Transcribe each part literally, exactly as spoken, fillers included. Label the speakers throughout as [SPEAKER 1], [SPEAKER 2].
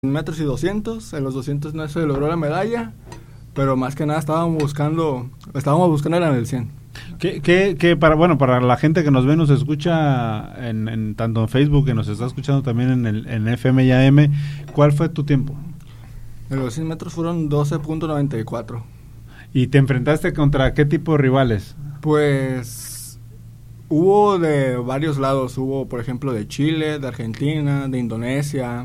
[SPEAKER 1] metros y doscientos. En los doscientos no se logró la medalla, pero más que nada estábamos buscando, estábamos buscando en el cien.
[SPEAKER 2] ¿Qué, qué, qué para, bueno, para la gente que nos ve, nos escucha en, en tanto en Facebook, que nos está escuchando también en el en F M y A M, ¿cuál fue tu tiempo?
[SPEAKER 1] En los cien metros fueron doce punto noventa y cuatro.
[SPEAKER 2] ¿Y te enfrentaste contra qué tipo de rivales?
[SPEAKER 1] Pues hubo de varios lados, hubo por ejemplo de Chile, de Argentina, de Indonesia,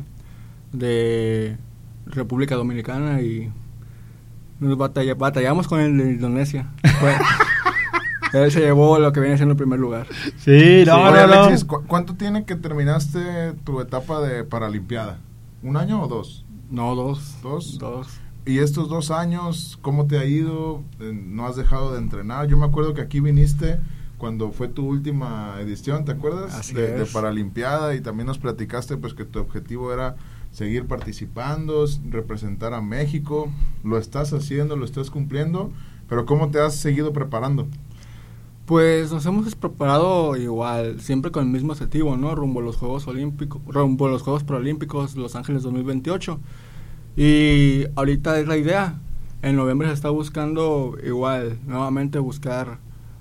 [SPEAKER 1] de República Dominicana, y nos batalla, batallamos con el de Indonesia. Fue, él se llevó lo que viene siendo el primer lugar.
[SPEAKER 2] Sí, no,
[SPEAKER 3] Oye,
[SPEAKER 2] no, no.
[SPEAKER 3] Alexis, ¿cu- ¿cuánto tiene que terminaste tu etapa de Paralimpiada? ¿Un año o dos?
[SPEAKER 1] No, dos.
[SPEAKER 3] ¿Dos?
[SPEAKER 1] Dos.
[SPEAKER 3] ¿Y estos dos años, cómo te ha ido? Eh, ¿No has dejado de entrenar? Yo me acuerdo que aquí viniste cuando fue tu última edición, ¿te acuerdas?
[SPEAKER 1] Así
[SPEAKER 3] de, de
[SPEAKER 1] es.
[SPEAKER 3] Paralimpiada, y también nos platicaste pues que tu objetivo era seguir participando, s- representar a México. Lo estás haciendo, lo estás cumpliendo, pero ¿cómo te has seguido preparando?
[SPEAKER 1] Pues nos hemos preparado igual, siempre con el mismo objetivo, ¿no? Rumbo a los Juegos Olímpicos, rumbo a los Juegos Paralímpicos Los Ángeles dos mil veintiocho. Y ahorita es la idea. En noviembre se está buscando igual, nuevamente buscar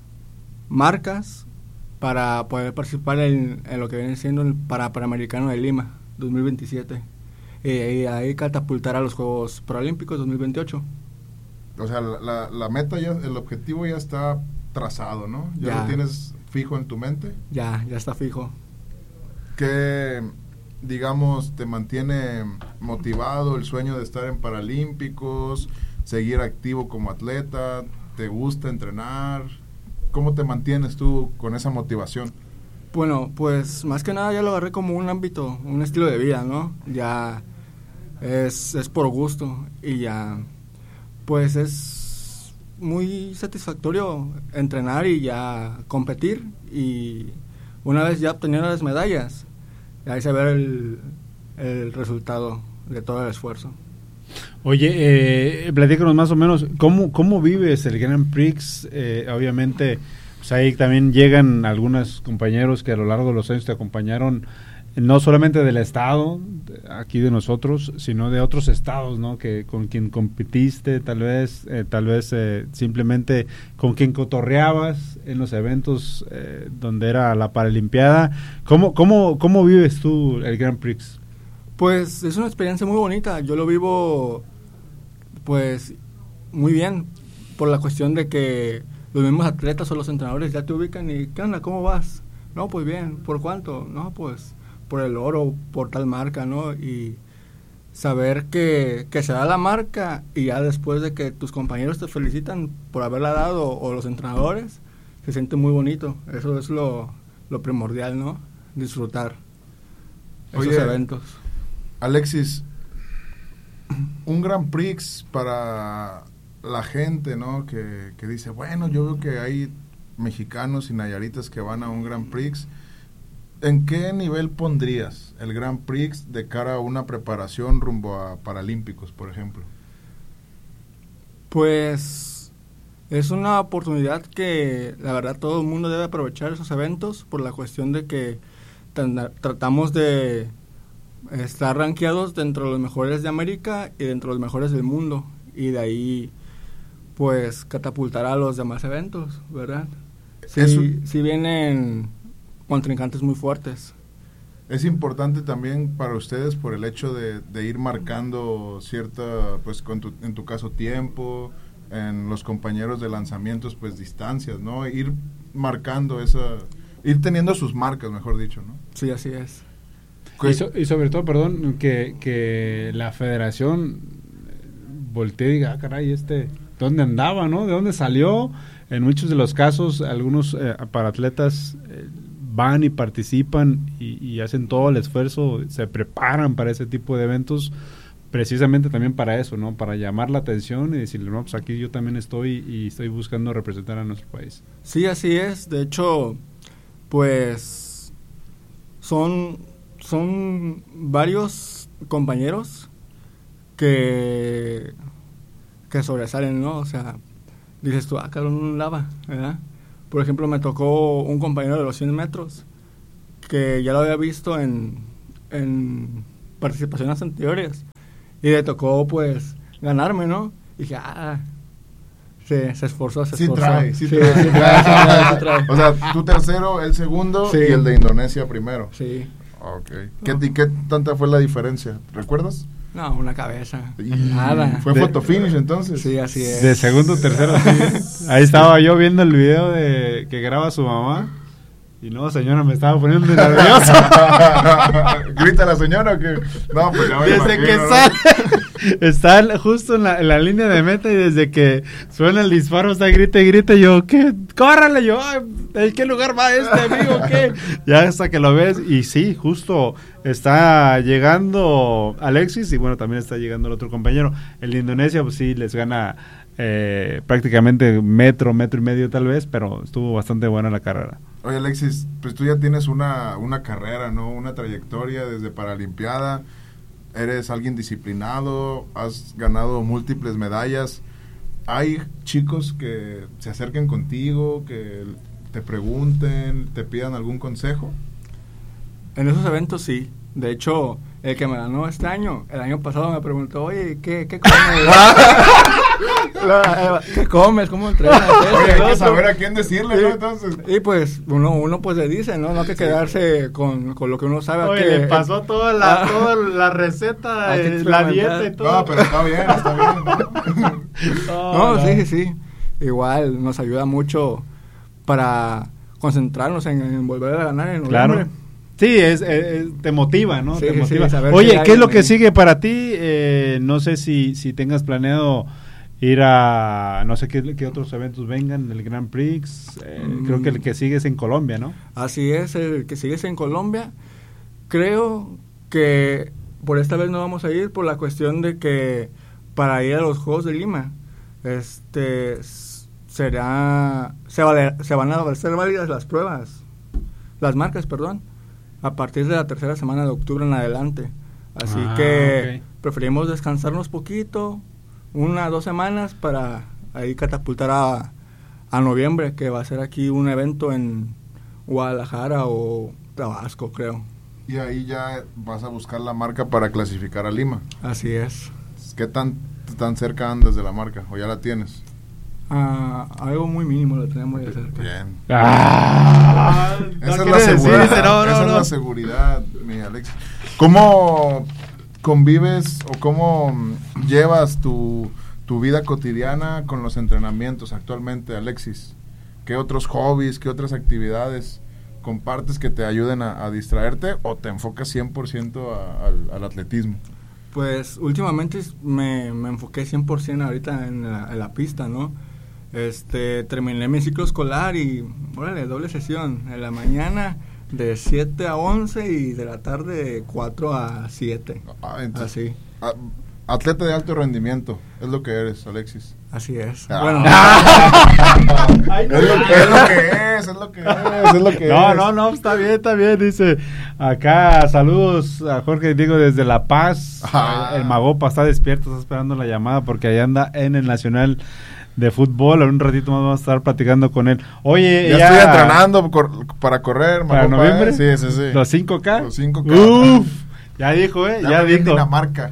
[SPEAKER 1] marcas para poder participar en, en lo que viene siendo el para Panamericano de Lima dos mil veintisiete. Y, y ahí catapultar a los Juegos Paralímpicos dos mil veintiocho.
[SPEAKER 3] O sea, la, la, la meta, ya, el objetivo ya está trazado, ¿no? ¿Ya,
[SPEAKER 1] Ya.
[SPEAKER 3] lo tienes fijo en tu mente?
[SPEAKER 1] Ya, ya está fijo.
[SPEAKER 3] ¿Qué, digamos, te mantiene motivado el sueño de estar en Paralímpicos, seguir activo como atleta? ¿Te gusta entrenar? ¿Cómo te mantienes tú con esa motivación?
[SPEAKER 1] Bueno, pues más que nada ya lo agarré como un ámbito, un estilo de vida, ¿no? Ya es, es por gusto y ya, pues es muy satisfactorio entrenar y ya competir, y una vez ya obteniendo las medallas, ahí se ve el, el resultado de todo el esfuerzo.
[SPEAKER 2] Oye, eh, platícanos más o menos, ¿cómo, cómo vives el Grand Prix? Eh, obviamente, pues ahí también llegan algunos compañeros que a lo largo de los años te acompañaron, no solamente del estado, aquí de nosotros, sino de otros estados, ¿no? Que con quien competiste, tal vez, eh, tal vez eh, simplemente con quien cotorreabas en los eventos eh, donde era la Paralimpiada. ¿Cómo, cómo, cómo vives tú el Grand Prix?
[SPEAKER 1] Pues es una experiencia muy bonita, yo lo vivo pues muy bien, por la cuestión de que los mismos atletas o los entrenadores ya te ubican y ¿qué onda? ¿Cómo vas? No, pues bien, ¿por cuánto? No, pues por el oro, por tal marca, ¿no? Y saber que, que se da la marca, y ya después de que tus compañeros te felicitan por haberla dado, o los entrenadores, se siente muy bonito. Eso es lo, lo primordial, ¿no? Disfrutar esos
[SPEAKER 3] Oye,
[SPEAKER 1] eventos.
[SPEAKER 3] Alexis, un Grand Prix para la gente, ¿no? Que, que dice, bueno, yo veo que hay mexicanos y nayaritas que van a un Grand Prix. ¿En qué nivel pondrías el Grand Prix de cara a una preparación rumbo a Paralímpicos, por ejemplo?
[SPEAKER 1] Pues es una oportunidad que la verdad todo el mundo debe aprovechar, esos eventos, por la cuestión de que tra- tratamos de estar rankeados dentro de los mejores de América y dentro de los mejores del mundo, y de ahí pues catapultar a los demás eventos, ¿verdad? Sí,
[SPEAKER 3] Eso-
[SPEAKER 1] sí vienen contrincantes muy fuertes.
[SPEAKER 3] Es importante también para ustedes por el hecho de, de ir marcando cierta, pues con tu, en tu caso tiempo, en los compañeros de lanzamientos pues distancias, ¿no? Ir marcando esa, ir teniendo sus marcas, mejor dicho, ¿no?
[SPEAKER 1] Sí, así es.
[SPEAKER 2] Y, so- y sobre todo, perdón, que, que la federación voltee y diga, ah, caray, este, ¿dónde andaba, no? ¿De dónde salió? En muchos de los casos, algunos eh, paratletas eh, van y participan y, y hacen todo el esfuerzo, se preparan para ese tipo de eventos, precisamente también para eso, ¿no? Para llamar la atención y decirle, no, pues aquí yo también estoy y estoy buscando representar a nuestro país.
[SPEAKER 1] Sí, así es. De hecho, pues son, son varios compañeros que, que sobresalen, ¿no? O sea, dices tú, ah, cabrón, un lava, ¿verdad? Por ejemplo, me tocó un compañero de los cien metros que ya lo había visto en, en participaciones anteriores. Y le tocó, pues, ganarme, ¿no? Y dije, ah, sí, se esforzó, se
[SPEAKER 3] Sí
[SPEAKER 1] esforzó.
[SPEAKER 3] trae, sí,
[SPEAKER 1] sí,
[SPEAKER 3] trae.
[SPEAKER 1] sí trae, sí trae, sí trae.
[SPEAKER 3] O sea, tú tercero, él segundo
[SPEAKER 1] Sí.
[SPEAKER 3] y el de Indonesia primero.
[SPEAKER 1] Sí.
[SPEAKER 3] Ok. ¿Qué, y qué tanta fue la diferencia? ¿Recuerdas?
[SPEAKER 1] No, una cabeza.
[SPEAKER 3] Y
[SPEAKER 1] Nada.
[SPEAKER 3] ¿Fue
[SPEAKER 2] De-
[SPEAKER 3] fotofinish entonces?
[SPEAKER 1] Sí, así es.
[SPEAKER 2] De segundo, tercero, sí. Ahí estaba yo viendo el video de que graba su mamá. Y no, señora, me estaba poniendo nervioso.
[SPEAKER 3] ¿Grita la señora o qué? No, pues ya me
[SPEAKER 2] Desde
[SPEAKER 3] imagino,
[SPEAKER 2] que
[SPEAKER 3] ¿no?
[SPEAKER 2] sale, está justo en la, en la línea de meta y desde que suena el disparo está grite y grite. Yo, ¿qué? ¡Córrale! Yo, "Ay, ¿en qué lugar va este amigo? ¿Qué? Ya hasta que lo ves y sí, justo está llegando Alexis y bueno, también está llegando el otro compañero. El de Indonesia, pues sí, les gana eh, prácticamente metro, metro y medio tal vez, pero estuvo bastante buena la carrera.
[SPEAKER 3] Oye, Alexis, pues tú ya tienes una, una carrera, ¿no? Una trayectoria desde Paralimpiada. Eres alguien disciplinado, has ganado múltiples medallas. ¿Hay chicos que se acerquen contigo, que te pregunten, te pidan algún consejo?
[SPEAKER 1] En esos eventos sí. De hecho, el que me ganó este año, el año pasado me preguntó, oye, ¿qué, qué comes? La- ¿Qué comes? ¿Cómo entrenas? Esto,
[SPEAKER 3] Oye,
[SPEAKER 1] el
[SPEAKER 3] hay que
[SPEAKER 1] otro.
[SPEAKER 3] saber a quién decirle,
[SPEAKER 1] Sí.
[SPEAKER 3] ¿no? Entonces...
[SPEAKER 1] Y pues uno, uno pues le dice, ¿no? No hay que quedarse con, con lo que uno sabe.
[SPEAKER 2] Oye,
[SPEAKER 1] que,
[SPEAKER 2] le pasó toda la,
[SPEAKER 1] Ah.
[SPEAKER 2] toda la receta,
[SPEAKER 1] Hay que
[SPEAKER 2] eh, la
[SPEAKER 1] experimentar.
[SPEAKER 2] dieta y todo.
[SPEAKER 3] No, pero está bien, está bien.
[SPEAKER 1] No, sí, sí, sí. Igual nos ayuda mucho para concentrarnos en, en volver a ganar en noviembre.
[SPEAKER 2] Claro. Sí, es, es- te motiva, ¿no?
[SPEAKER 1] Sí,
[SPEAKER 2] te
[SPEAKER 1] sí,
[SPEAKER 2] motiva.
[SPEAKER 1] saber
[SPEAKER 2] Oye,
[SPEAKER 1] que hay
[SPEAKER 2] ¿qué es lo que
[SPEAKER 1] alguien ahí.
[SPEAKER 2] sigue para ti? Eh, no sé si, si tengas planeado ir a, no sé qué, qué otros eventos vengan, el Grand Prix. Eh,
[SPEAKER 1] Mm.
[SPEAKER 2] Creo que el que sigue es en Colombia, ¿no?
[SPEAKER 1] Así es, el que sigues en Colombia. Creo que por esta vez no vamos a ir por la cuestión de que para ir a los Juegos de Lima, este s- será se, vale- se van a hacer válidas las pruebas, las marcas, perdón, a partir de la tercera semana de octubre en adelante. Así
[SPEAKER 2] Ah,
[SPEAKER 1] que
[SPEAKER 2] ok.
[SPEAKER 1] preferimos descansarnos poquito, una dos semanas para ahí catapultar a, a noviembre, que va a ser aquí un evento en Guadalajara o Tabasco, creo.
[SPEAKER 3] Y ahí ya vas a buscar la marca para clasificar a Lima.
[SPEAKER 1] Así es.
[SPEAKER 3] ¿Qué tan, tan cerca andas de la marca? ¿O ya la tienes?
[SPEAKER 1] Ah, algo muy mínimo lo tenemos ya cerca.
[SPEAKER 3] Bien.
[SPEAKER 2] Ah, no
[SPEAKER 3] Esa es la
[SPEAKER 2] quiere decir,
[SPEAKER 3] seguridad.
[SPEAKER 2] dice, no, no,
[SPEAKER 3] Esa es
[SPEAKER 2] no.
[SPEAKER 3] la seguridad, mi Alex. ¿Cómo convives o cómo mm, llevas tu, tu vida cotidiana con los entrenamientos actualmente, Alexis? ¿Qué otros hobbies, qué otras actividades compartes que te ayuden a, a distraerte o te enfocas cien por ciento a- al, al atletismo?
[SPEAKER 1] Pues últimamente me, me enfoqué cien por ciento ahorita en la, en la pista, ¿no? Este, terminé mi ciclo escolar y, órale, doble sesión. En la mañana de siete a once y de la tarde de cuatro a siete.
[SPEAKER 3] Ah, entonces,
[SPEAKER 1] Así,
[SPEAKER 3] a- atleta de alto rendimiento, es lo que eres, Alexis.
[SPEAKER 1] así es.
[SPEAKER 3] Ah.
[SPEAKER 1] Bueno,
[SPEAKER 2] Ay, no.
[SPEAKER 3] Es lo que es, lo que es, es lo que es, es lo que
[SPEAKER 2] No,
[SPEAKER 3] es.
[SPEAKER 2] no, no, está bien, está bien, dice. Acá, saludos a Jorge Diego desde La Paz.
[SPEAKER 3] Ah.
[SPEAKER 2] El, el Magopa está despierto, está esperando la llamada porque allá anda en el Nacional de Fútbol. En un ratito más vamos a estar platicando con él. Oye,
[SPEAKER 3] Ya, estoy entrenando cor- para correr,
[SPEAKER 2] ¿Para
[SPEAKER 3] Magopa,
[SPEAKER 2] noviembre?
[SPEAKER 3] ¿eh? Sí, sí, sí.
[SPEAKER 2] ¿Los cinco K?
[SPEAKER 3] Los cinco K.
[SPEAKER 2] Uf, ya dijo, ¿eh?
[SPEAKER 3] Ya,
[SPEAKER 2] Ya,
[SPEAKER 3] me vi en
[SPEAKER 2] dijo.
[SPEAKER 3] Dinamarca.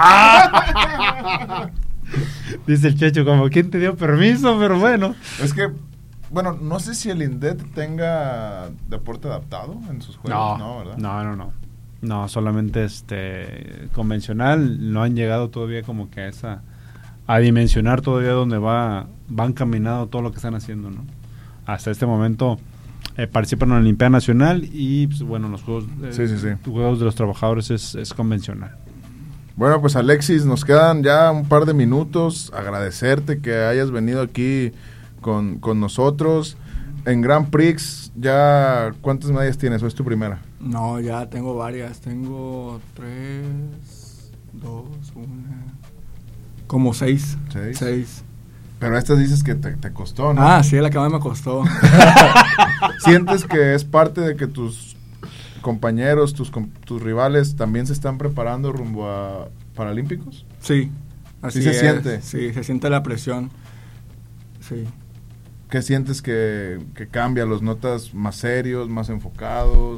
[SPEAKER 2] Dice el Checho, como, ¿quién te dio permiso? Pero bueno.
[SPEAKER 3] Es que, bueno, no sé si el INDET tenga deporte adaptado en sus juegos. No, ¿verdad?
[SPEAKER 2] no, no, no. No, solamente este convencional. No han llegado todavía como que a esa a dimensionar todavía donde va van caminando todo lo que están haciendo, ¿no? Hasta este momento eh, participan en la Olimpiada Nacional y pues, bueno, los juegos eh,
[SPEAKER 3] Sí, sí, sí.
[SPEAKER 2] juegos de los trabajadores es, es convencional.
[SPEAKER 3] Bueno, pues Alexis, nos quedan ya un par de minutos. Agradecerte que hayas venido aquí con, con nosotros. En Grand Prix, ya ¿cuántas medallas tienes? ¿O es tu primera?
[SPEAKER 1] no, ya tengo varias. Tengo tres, dos, una, como seis.
[SPEAKER 3] ¿Seis?
[SPEAKER 1] Seis.
[SPEAKER 3] Pero estas dices que te, te costó, ¿no?
[SPEAKER 1] Ah, sí, la que más me costó.
[SPEAKER 3] ¿Sientes que es parte de que tus compañeros, tus, com- tus rivales también se están preparando rumbo a Paralímpicos?
[SPEAKER 1] Sí, así
[SPEAKER 3] Sí se
[SPEAKER 1] es.
[SPEAKER 3] siente.
[SPEAKER 1] Sí, se siente la presión. Sí.
[SPEAKER 3] ¿Qué sientes que, que cambia? ¿Los notas más serios, más enfocados,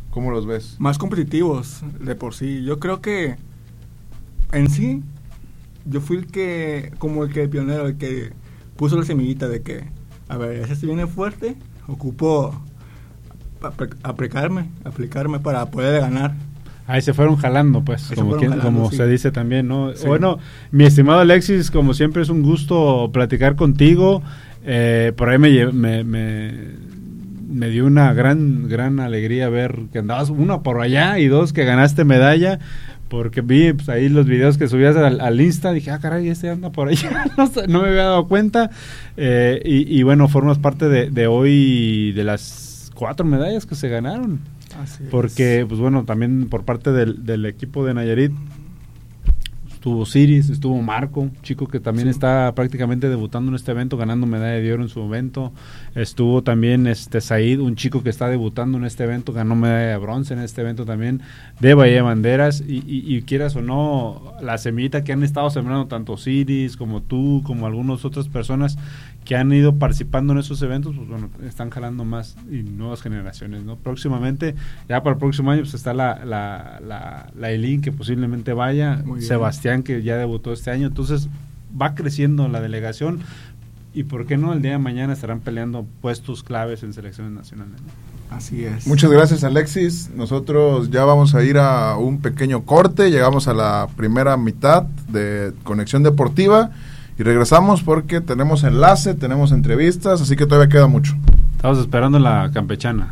[SPEAKER 3] ¿Cómo los ves?
[SPEAKER 1] Más competitivos de por sí. Yo creo que en sí, yo fui el que, como el que el pionero, el que puso la semillita de que, a ver, ese si viene fuerte, ocupo apl- aplicarme, aplicarme para poder ganar.
[SPEAKER 2] Ahí se fueron jalando, pues,
[SPEAKER 1] Ahí
[SPEAKER 2] como,
[SPEAKER 1] fueron
[SPEAKER 2] quien,
[SPEAKER 1] jalando,
[SPEAKER 2] como
[SPEAKER 1] sí.
[SPEAKER 2] se dice también, ¿no?
[SPEAKER 1] Sí.
[SPEAKER 2] Bueno, mi estimado Alexis, como siempre es un gusto platicar contigo. Eh, por ahí me, lle- me, me, me dio una gran, gran alegría ver que andabas, uno, por allá, y dos, que ganaste medalla, porque vi pues, ahí los videos que subías al, al Insta, dije, ah, caray, este anda por allá, no, sé, no me había dado cuenta. Eh, y, y bueno, formas parte de, de hoy, de las cuatro medallas que se ganaron.
[SPEAKER 1] Así es.
[SPEAKER 2] Porque, pues bueno, también por parte del, del equipo de Nayarit estuvo Siris, estuvo Marco, chico que también
[SPEAKER 1] Sí.
[SPEAKER 2] está prácticamente debutando en este evento, ganando medalla de oro en su evento. Estuvo también este Said, un chico que está debutando en este evento, ganó medalla de bronce en este evento también, de Bahía de Banderas. Y, y, y quieras o no, la semillita que han estado sembrando tanto Siris como tú, como algunas otras personas que han ido participando en esos eventos, pues bueno, están jalando más y nuevas generaciones, ¿no? Próximamente, ya para el próximo año, pues está la, la, la, la Eileen, que posiblemente vaya,
[SPEAKER 1] Muy bien.
[SPEAKER 2] Sebastián, que ya debutó este año, entonces va creciendo la delegación, y por qué no, el día de mañana estarán peleando puestos claves en selecciones nacionales, ¿no?
[SPEAKER 1] Así es.
[SPEAKER 3] Muchas gracias, Alexis. Nosotros ya vamos a ir a un pequeño corte, llegamos a la primera mitad de Conexión Deportiva y regresamos porque tenemos enlace, tenemos entrevistas, así que todavía queda mucho.
[SPEAKER 2] Estamos esperando la campechana.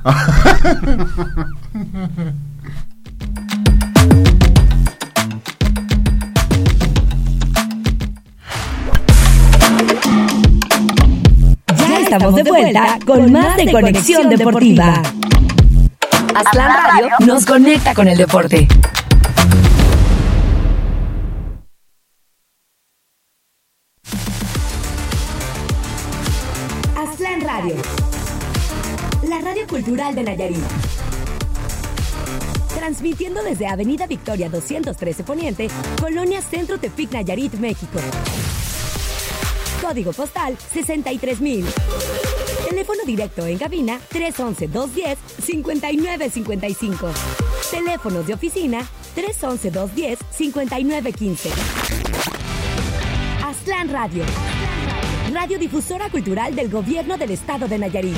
[SPEAKER 4] Ya estamos de vuelta con más de Conexión Deportiva. Aztlán Radio nos conecta con el deporte. Aztlán Radio, la radio cultural de Nayarit. Transmitiendo desde Avenida Victoria doscientos trece Poniente, Colonia Centro Tepic, Nayarit, México. Código postal sesenta y tres mil. Teléfono directo en cabina tres once, dos diez, cincuenta y nueve cincuenta y cinco. Teléfonos de oficina tres once, dos diez, cincuenta y nueve quince. Aztlán Radio. Radiodifusora cultural del Gobierno del Estado de Nayarit.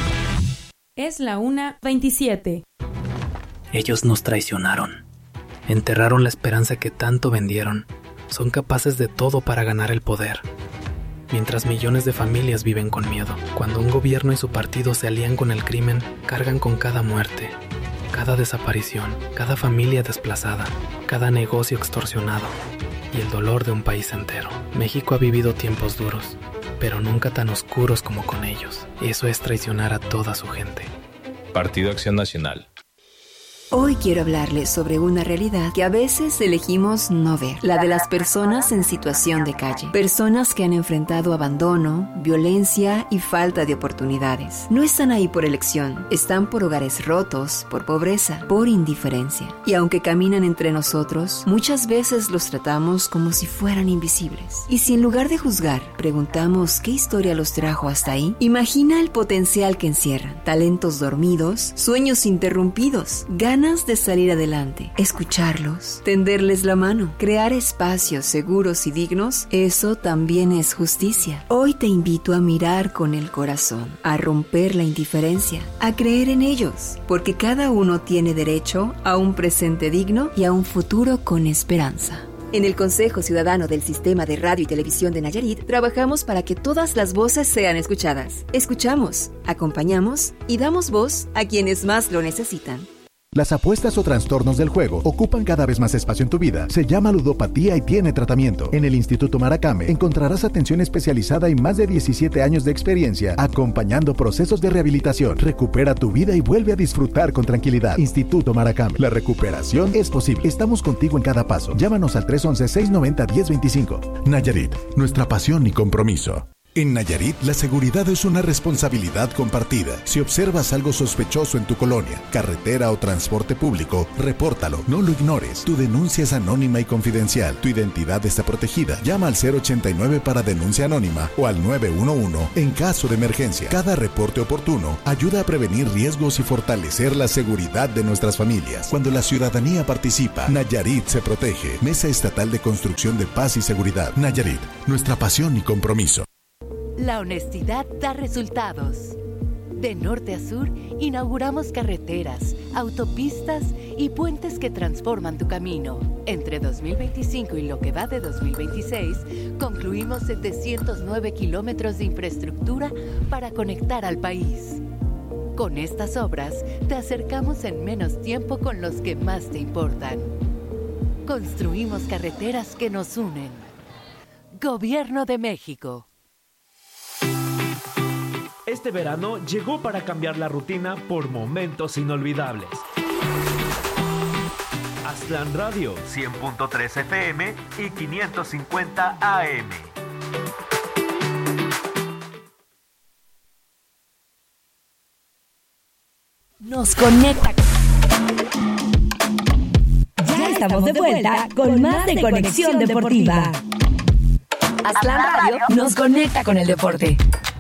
[SPEAKER 5] Es la una veintisiete.
[SPEAKER 6] Ellos nos traicionaron. Enterraron la esperanza que tanto vendieron. Son capaces de todo para ganar el poder. Mientras millones de familias viven con miedo. Cuando un gobierno y su partido se alían con el crimen, cargan con cada muerte, cada desaparición, cada familia desplazada, cada negocio extorsionado y el dolor de un país entero. México ha vivido tiempos duros, pero nunca tan oscuros como con ellos. Eso es traicionar a toda su gente.
[SPEAKER 7] Partido Acción Nacional.
[SPEAKER 8] Hoy quiero hablarles sobre una realidad que a veces elegimos no ver, la de las personas en situación de calle. Personas que han enfrentado abandono, violencia y falta de oportunidades. No están ahí por elección, están por hogares rotos, por pobreza, por indiferencia. Y aunque caminan entre nosotros, muchas veces los tratamos como si fueran invisibles. Y si en lugar de juzgar, preguntamos qué historia los trajo hasta ahí, imagina el potencial que encierran. Talentos dormidos, sueños interrumpidos, ganas de salir adelante, escucharlos, tenderles la mano, crear espacios seguros y dignos, eso también es justicia. Hoy te invito a mirar con el corazón, a romper la indiferencia, a creer en ellos, porque cada uno tiene derecho a un presente digno y a un futuro con esperanza. En el Consejo Ciudadano del Sistema de Radio y Televisión de Nayarit, trabajamos para que todas las voces sean escuchadas. Escuchamos, acompañamos y damos voz a quienes más lo necesitan.
[SPEAKER 9] Las apuestas o trastornos del juego ocupan cada vez más espacio en tu vida. Se llama ludopatía y tiene tratamiento. En el Instituto Maracame encontrarás atención especializada y más de diecisiete años de experiencia acompañando procesos de rehabilitación. Recupera tu vida y vuelve a disfrutar con tranquilidad. Instituto Maracame. La recuperación es posible. Estamos contigo en cada paso. Llámanos al tres once, seiscientos noventa, diez veinticinco. Nayarit, nuestra pasión y compromiso. En Nayarit, la seguridad es una responsabilidad compartida. Si observas algo sospechoso en tu colonia, carretera o transporte público, repórtalo, no lo ignores. Tu denuncia es anónima y confidencial. Tu identidad está protegida. Llama al cero ochenta y nueve para denuncia anónima o al nueve uno uno en caso de emergencia. Cada reporte oportuno ayuda a prevenir riesgos y fortalecer la seguridad de nuestras familias. Cuando la ciudadanía participa, Nayarit se protege. Mesa Estatal de Construcción de Paz y Seguridad. Nayarit, nuestra pasión y compromiso.
[SPEAKER 10] La honestidad da resultados. De norte a sur, inauguramos carreteras, autopistas y puentes que transforman tu camino. Entre dos mil veinticinco y lo que va de dos mil veintiséis, concluimos setecientos nueve kilómetros de infraestructura para conectar al país. Con estas obras, te acercamos en menos tiempo con los que más te importan. Construimos carreteras que nos unen. Gobierno de México.
[SPEAKER 11] Este verano llegó para cambiar la rutina por momentos inolvidables. Aztlán Radio, cien punto tres F M y quinientos cincuenta A M.
[SPEAKER 4] Nos conecta. Ya estamos de vuelta con más de Conexión Deportiva. Aztlán Radio nos conecta con el deporte.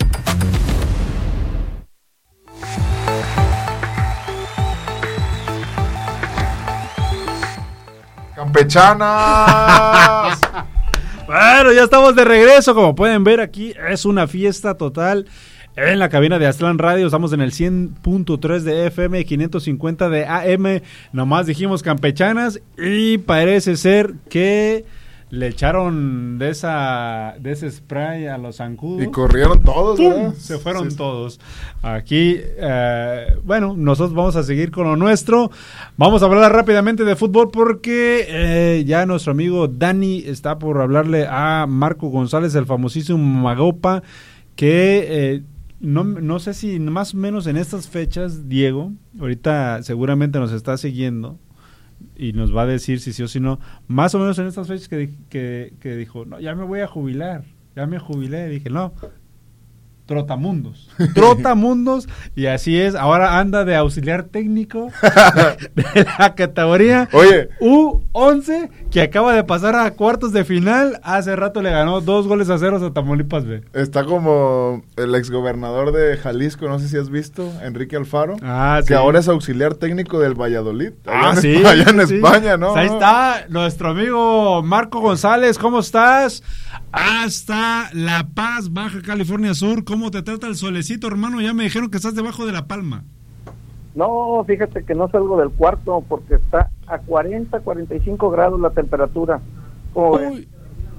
[SPEAKER 3] ¡Campechanas!
[SPEAKER 2] Bueno, ya estamos de regreso. Como pueden ver, aquí es una fiesta total en la cabina de Aztlán Radio. Estamos en el cien punto tres de F M, quinientos cincuenta de A M. Nomás dijimos campechanas y parece ser que le echaron de esa de ese spray a los zancudos.
[SPEAKER 3] Y corrieron todos, ¿verdad?
[SPEAKER 2] Se fueron
[SPEAKER 3] sí.
[SPEAKER 2] todos. Aquí, eh, bueno, nosotros vamos a seguir con lo nuestro. Vamos a hablar rápidamente de fútbol porque eh, ya nuestro amigo Dani está por hablarle a Marco González, el famosísimo Magopa, que eh, no, no sé si más o menos en estas fechas, Diego, ahorita seguramente nos está siguiendo y nos va a decir si sí o si no, más o menos en estas fechas que, que, que dijo, no, ya me voy a jubilar, ya me jubilé, dije, no, trotamundos, trotamundos, y así es, ahora anda de auxiliar técnico de, de la categoría
[SPEAKER 3] Oye.
[SPEAKER 2] U once, que acaba de pasar a cuartos de final, hace rato le ganó dos goles a ceros a Tamaulipas B.
[SPEAKER 3] Está como el exgobernador de Jalisco, no sé si has visto, Enrique Alfaro,
[SPEAKER 2] ah,
[SPEAKER 3] que
[SPEAKER 2] sí.
[SPEAKER 3] ahora es auxiliar técnico del Valladolid, allá
[SPEAKER 2] Ah,
[SPEAKER 3] en,
[SPEAKER 2] sí,
[SPEAKER 3] allá en
[SPEAKER 2] sí.
[SPEAKER 3] España, ¿no?
[SPEAKER 2] Ahí está nuestro amigo Marco González, ¿cómo estás? Hasta La Paz, Baja California Sur, ¿cómo te trata el solecito, hermano? Ya me dijeron que estás debajo de la palma.
[SPEAKER 12] No, fíjate que no salgo del cuarto porque está a cuarenta, cuarenta y cinco grados la temperatura. ¿Cómo ves?
[SPEAKER 2] Uy.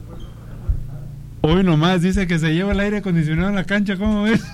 [SPEAKER 2] Hoy nomás dice que se lleva el aire acondicionado en la cancha, ¿cómo ves?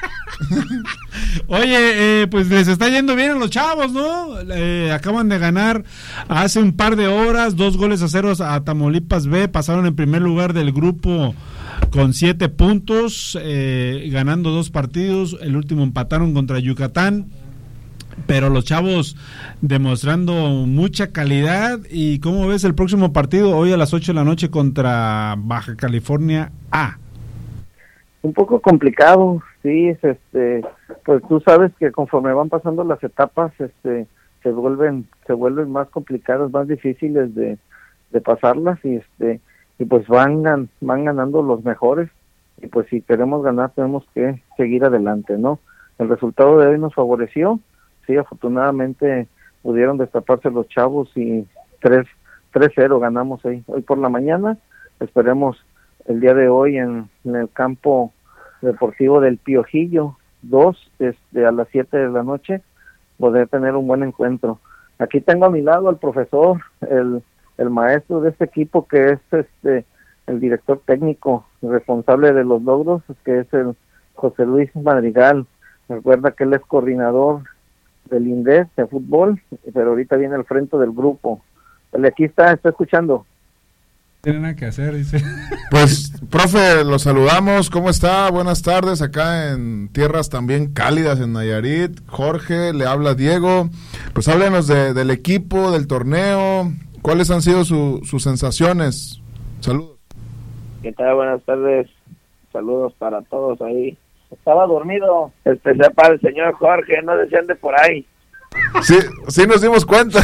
[SPEAKER 2] Oye, eh, pues les está yendo bien a los chavos, ¿no? Eh, acaban de ganar hace un par de horas dos goles a ceros a Tamaulipas B, pasaron en primer lugar del grupo con siete puntos, eh, ganando dos partidos, el último empataron contra Yucatán, pero los chavos demostrando mucha calidad. ¿Y cómo ves el próximo partido? Hoy a las ocho de la noche contra Baja California A.
[SPEAKER 12] Un poco complicado, sí, es, este, pues tú sabes que conforme van pasando las etapas, este, se vuelven, se vuelven más complicadas, más difíciles de, de pasarlas y este, y pues van, gan, van ganando los mejores y pues si queremos ganar tenemos que seguir adelante, ¿no? El resultado de hoy nos favoreció, sí, afortunadamente pudieron destaparse los chavos y tres cero ganamos ahí. Hoy por la mañana, esperemos el día de hoy en, en el campo deportivo del Piojillo dos, este, a las siete de la noche, poder tener un buen encuentro. Aquí tengo a mi lado al profesor, el, el maestro de este equipo, que es este el director técnico responsable de los logros, que es el José Luis Madrigal. Recuerda que él es coordinador del INDES de fútbol, pero ahorita viene al frente del grupo. Él aquí está, está escuchando.
[SPEAKER 2] Tiene nada que hacer, dice.
[SPEAKER 3] Pues, profe, los saludamos. ¿Cómo está? Buenas tardes. Acá en tierras también cálidas en Nayarit. Jorge, le habla Diego. Pues háblenos de, del equipo, del torneo. ¿Cuáles han sido su, sus sensaciones? Saludos.
[SPEAKER 12] ¿Qué tal? Buenas tardes. saludos para todos ahí. Estaba dormido, especial para el señor Jorge, no decían de por ahí.
[SPEAKER 3] Sí, sí nos dimos cuenta.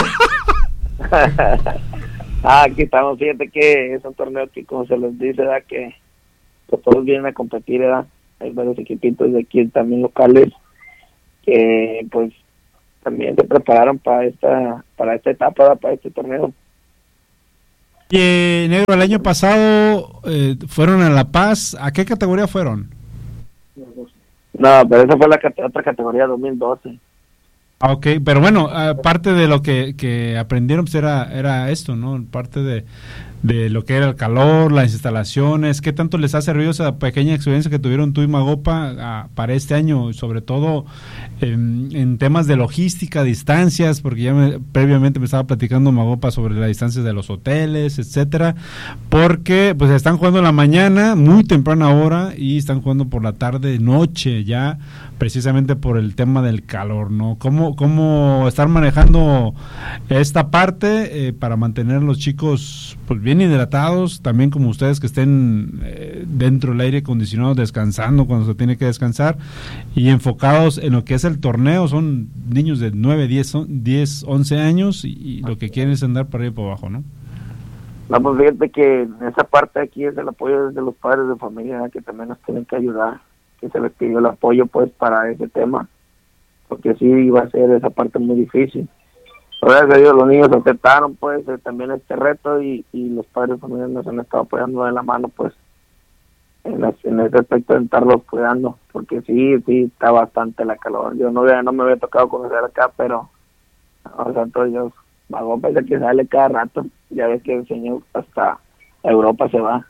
[SPEAKER 12] Ah, aquí estamos, fíjate que es un torneo que, como se les dice, ¿verdad? Que, que todos vienen a competir, ¿verdad? Hay varios equipitos de aquí también locales que pues también se prepararon para esta para esta etapa, ¿verdad? Para este torneo.
[SPEAKER 2] Y eh, Negro, el año pasado eh, fueron a La Paz. ¿A qué categoría fueron?
[SPEAKER 12] No, pero esa fue la cate- otra categoría, dos mil doce.
[SPEAKER 2] Ah, ok, pero bueno, parte de lo que, que aprendieron pues era, era esto, ¿no? Parte de, de lo que era el calor, las instalaciones. ¿Qué tanto les ha servido esa pequeña experiencia que tuvieron tú y Magopa a, para este año? Sobre todo en, en temas de logística, distancias, porque ya me, previamente me estaba platicando Magopa sobre las distancias de los hoteles, etcétera, porque pues están jugando en la mañana, muy temprana hora, y están jugando por la tarde, noche ya, precisamente por el tema del calor, ¿no? ¿Cómo, cómo estar manejando esta parte eh, para mantener a los chicos pues bien hidratados, también como ustedes que estén eh, dentro del aire acondicionado, descansando cuando se tiene que descansar, y enfocados en lo que es el torneo? Son niños de nueve, diez, once años, y, y lo que quieren es andar para arriba y para abajo, ¿no?
[SPEAKER 12] No, pues fíjate que en esa parte aquí es el apoyo desde los padres de familia, ¿verdad? Que también nos tienen que ayudar, que se les pidió el apoyo pues para ese tema, porque sí iba a ser esa parte muy difícil. Gracias a Dios los niños aceptaron pues eh, también este reto, y, y los padres de familia nos han estado apoyando de la mano pues en, las, en ese aspecto de estarlos cuidando, porque sí, sí está bastante la calor. Yo no, no me había tocado conocer acá, pero o sea, todos ellos, Magopa es el que sale cada rato, ya ves que el señor hasta Europa se va.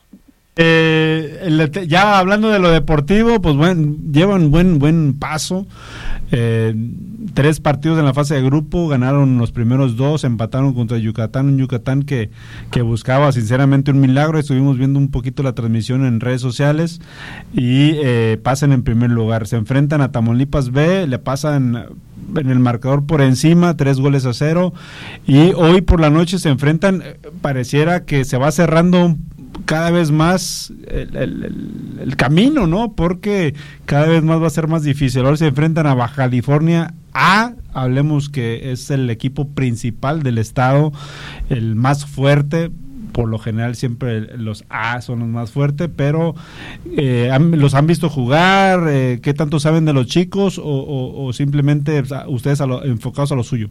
[SPEAKER 2] Eh, el, ya hablando de lo deportivo, pues bueno, llevan buen buen paso. Eh, tres partidos en la fase de grupo, ganaron los primeros dos, empataron contra Yucatán, un Yucatán que, que buscaba sinceramente un milagro. Estuvimos viendo un poquito la transmisión en redes sociales y eh, pasan en primer lugar. Se enfrentan a Tamaulipas B, le pasan en el marcador por encima, tres goles a cero, y hoy por la noche se enfrentan, pareciera que se va cerrando un cada vez más el, el, el, el camino, ¿no? Porque cada vez más va a ser más difícil. Ahora se enfrentan a Baja California A, hablemos que es el equipo principal del estado, el más fuerte. Por lo general siempre los A son los más fuertes, pero eh, han, los han visto jugar. Eh, ¿qué tanto saben de los chicos o, o, o simplemente o sea, ustedes a lo, enfocados a lo suyo?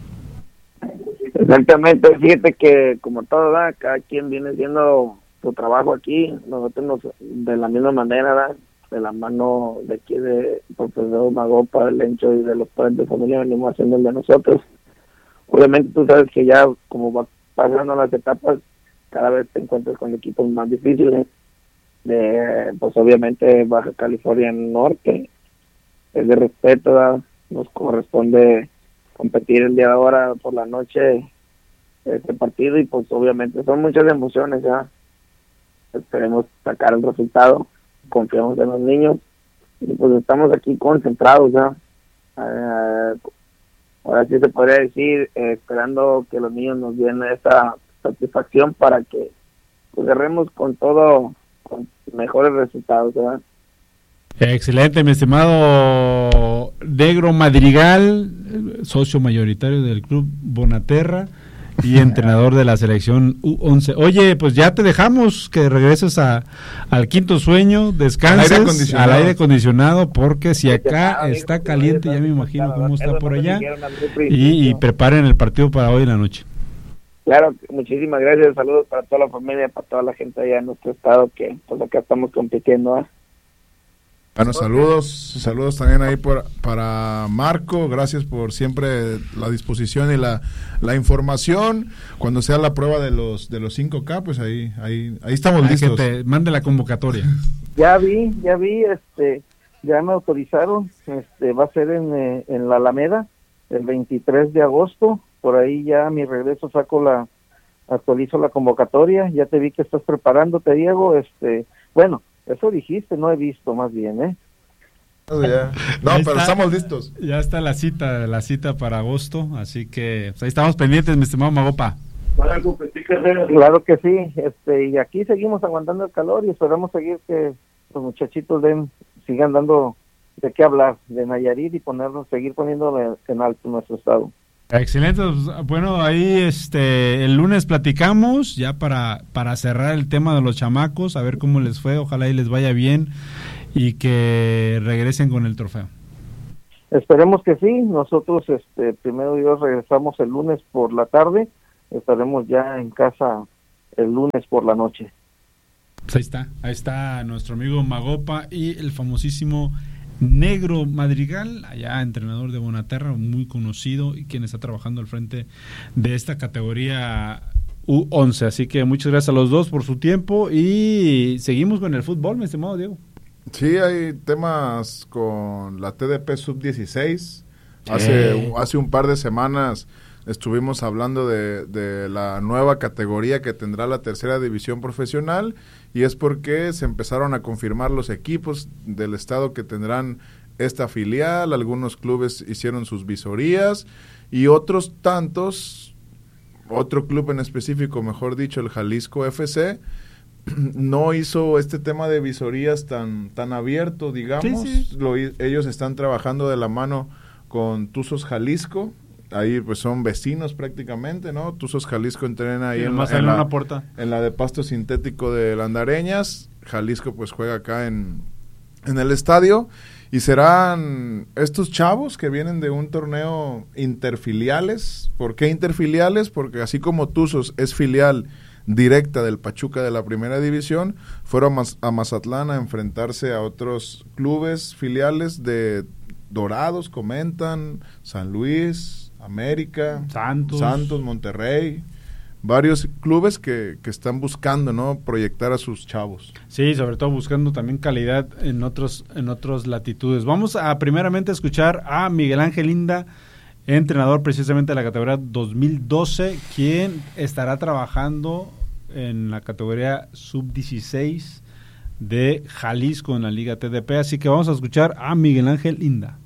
[SPEAKER 12] Exactamente, fíjate que como todo, ¿verdad? Cada quien viene haciendo su trabajo aquí, nosotros nos, de la misma manera, ¿verdad? De la mano de aquí de profesor Magopa, el Lencho y de los padres de familia venimos haciendo el de nosotros. Obviamente tú sabes que ya como va pasando las etapas, cada vez te encuentras con equipos más difíciles, de pues obviamente Baja California Norte, es de respeto, ¿verdad? Nos corresponde competir el día de ahora por la noche este partido, y pues obviamente son muchas emociones, ya esperemos sacar el resultado, confiamos en los niños y pues estamos aquí concentrados ya, eh, ahora sí se podría decir, eh, esperando que los niños nos den esta satisfacción para que pues cerremos con todo, con mejores resultados, ¿verdad?
[SPEAKER 2] Excelente, mi estimado Negro Madrigal, socio mayoritario del club Bonaterra y entrenador de la selección U once. Oye, pues ya te dejamos que regreses a, al quinto sueño, descanses al aire acondicionado, al aire acondicionado porque si acá está caliente, ya me imagino cómo está por allá, y, y preparen el partido para hoy en la noche.
[SPEAKER 12] Claro, muchísimas gracias, saludos para toda la familia, para toda la gente allá en nuestro estado, que pues acá estamos compitiendo, ¿eh?
[SPEAKER 3] Bueno, saludos, saludos también ahí por, para Marco, gracias por siempre la disposición y la, la información. Cuando sea la prueba de los de los cinco K, pues ahí ahí ahí estamos
[SPEAKER 2] Ay,
[SPEAKER 3] listos.
[SPEAKER 2] Que te mande la convocatoria.
[SPEAKER 12] Ya vi, ya vi, este, ya me autorizaron, este, va a ser en, eh, en la Alameda, el veintitrés de agosto, por ahí ya a mi regreso saco la, actualizo la convocatoria, ya te vi que estás preparándote, Diego, este, bueno, eso dijiste, no he visto más bien, ¿eh?
[SPEAKER 3] No, ya. no pero está, estamos listos.
[SPEAKER 2] Ya está la cita, la cita para agosto, así que pues ahí estamos pendientes, mi estimado Magopa.
[SPEAKER 12] para competir carreras. Claro que sí, este, y aquí seguimos aguantando el calor y esperamos seguir que los muchachitos den, sigan dando de qué hablar de Nayarit y ponernos, seguir poniendo en alto nuestro estado.
[SPEAKER 2] Excelente, bueno, ahí este el lunes platicamos ya para, para cerrar el tema de los chamacos, a ver cómo les fue, ojalá y les vaya bien y que regresen con el trofeo.
[SPEAKER 12] Esperemos que sí, nosotros este primero Dios regresamos el lunes por la tarde, estaremos ya en casa el lunes por la noche.
[SPEAKER 2] Pues ahí está, ahí está nuestro amigo Magopa y el famosísimo Negro Madrigal, allá entrenador de Bonaterra, muy conocido y quien está trabajando al frente de esta categoría U once. Así que muchas gracias a los dos por su tiempo y seguimos con el fútbol, mi estimado Diego.
[SPEAKER 3] Sí, hay temas con la T D P sub dieciséis. Hace, hace un par de semanas estuvimos hablando de, de la nueva categoría que tendrá la tercera división profesional, y es porque se empezaron a confirmar los equipos del estado que tendrán esta filial. Algunos clubes hicieron sus visorías y otros tantos, otro club en específico, mejor dicho, el Jalisco F C, no hizo este tema de visorías tan, tan abierto, digamos. Sí, sí. Lo, ellos están trabajando de la mano con Tuzos Jalisco. Ahí pues son vecinos prácticamente, ¿no? Tuzos Jalisco entrena ahí sí, en, la, en, la, una puerta. en la de pasto sintético de Landareñas. Jalisco pues juega acá en, en el estadio. Y serán estos chavos que vienen de un torneo interfiliales. ¿Por qué interfiliales? Porque así como Tuzos es filial directa del Pachuca de la primera división, fueron a Mazatlán a enfrentarse a otros clubes filiales de Dorados, comentan, San Luis, América,
[SPEAKER 2] Santos,
[SPEAKER 3] Santos, Monterrey, varios clubes que, que están buscando, ¿no?, proyectar a sus chavos.
[SPEAKER 2] Sí, sobre todo buscando también calidad en otros en otras latitudes. Vamos a primeramente escuchar a Miguel Ángel Inda, entrenador precisamente de la categoría dos mil doce, quien estará trabajando en la categoría sub dieciséis de Jalisco en la Liga T D P, así que vamos a escuchar a Miguel Ángel Inda.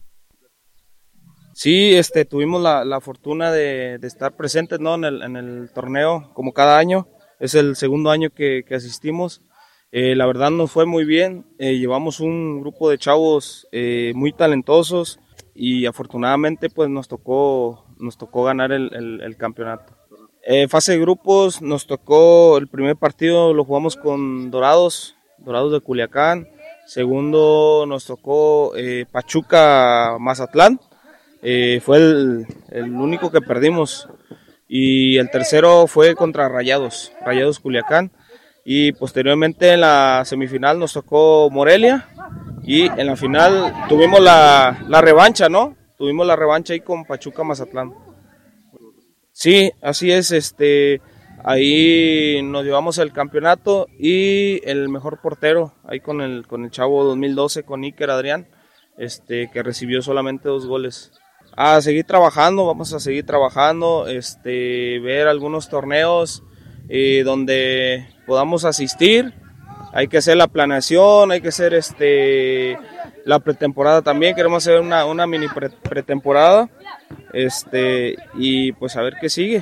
[SPEAKER 13] Sí, este, tuvimos la, la fortuna de, de estar presentes, ¿no?, en el, en el torneo como cada año. Es el segundo año que, que asistimos. Eh, la verdad nos fue muy bien, eh, llevamos un grupo de chavos eh, muy talentosos y afortunadamente pues nos tocó, nos tocó ganar el, el, el campeonato. Eh, fase de grupos nos tocó, el primer partido lo jugamos con Dorados, Dorados de Culiacán. Segundo nos tocó eh, Pachuca Mazatlán, eh, fue el, el único que perdimos. Y el tercero fue contra Rayados, Rayados Culiacán. Y posteriormente en la semifinal nos tocó Morelia y en la final tuvimos la, la revancha, ¿no? Tuvimos la revancha ahí con Pachuca Mazatlán. Sí, así es, este, ahí nos llevamos el campeonato y el mejor portero, ahí con el, con el chavo dos mil doce, con Iker Adrián, este, que recibió solamente dos goles. A seguir trabajando, vamos a seguir trabajando, este, ver algunos torneos eh, donde podamos asistir. Hay que hacer la planeación, hay que hacer este la pretemporada también, queremos hacer una, una mini pre, pretemporada este y pues a ver qué sigue.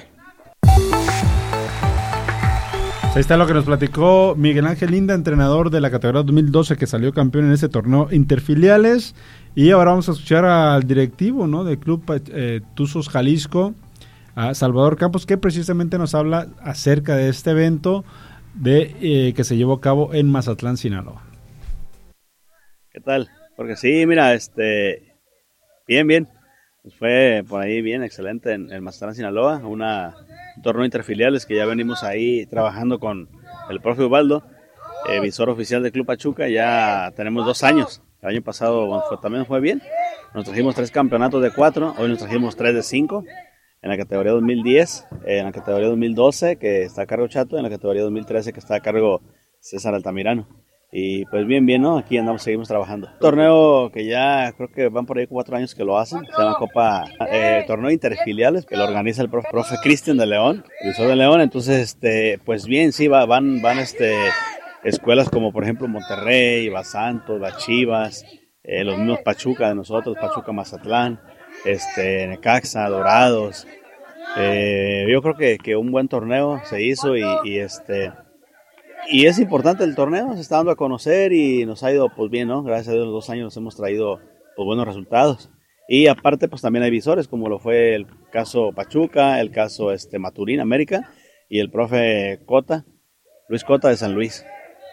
[SPEAKER 2] Ahí está lo que nos platicó Miguel Ángel Inda, entrenador de la categoría dos mil doce que salió campeón en ese torneo interfiliales. Y ahora vamos a escuchar al directivo, ¿no?, del club eh, Tuzos Jalisco, a Salvador Campos, que precisamente nos habla acerca de este evento de eh, que se llevó a cabo en Mazatlán, Sinaloa.
[SPEAKER 14] ¿Qué tal? Porque sí, mira, este, bien, bien, pues fue por ahí bien, excelente en, en Mazatlán, Sinaloa, una, un torneo interfiliales que ya venimos ahí trabajando con el profe Ubaldo, eh, visor oficial del Club Pachuca, ya tenemos dos años, el año pasado bueno, fue, también fue bien, nos trajimos tres campeonatos de cuatro, hoy nos trajimos tres de cinco, en la categoría dos mil diez, en la categoría dos mil doce que está a cargo Chato, en la categoría dos mil trece que está a cargo César Altamirano. Y pues bien, bien, ¿no? Aquí andamos, seguimos trabajando. Torneo que ya creo que van por ahí cuatro años que lo hacen. Se llama Copa, eh, torneo interfiliales, que lo organiza el profe, profe Cristian de León, profesor de León. Entonces, este, pues bien, sí, va, van, van este, escuelas como por ejemplo Monterrey, va Santos, va Chivas, eh, los mismos Pachuca de nosotros, Pachuca Mazatlán, este, Necaxa, Dorados. Eh, yo creo que, que un buen torneo se hizo y, y este y es importante el torneo, se está dando a conocer y nos ha ido pues bien, ¿no? Gracias a Dios, los dos años nos hemos traído pues buenos resultados. Y aparte pues también hay visores, como lo fue el caso Pachuca, el caso este Maturín América y el profe Cota, Luis Cota de San Luis.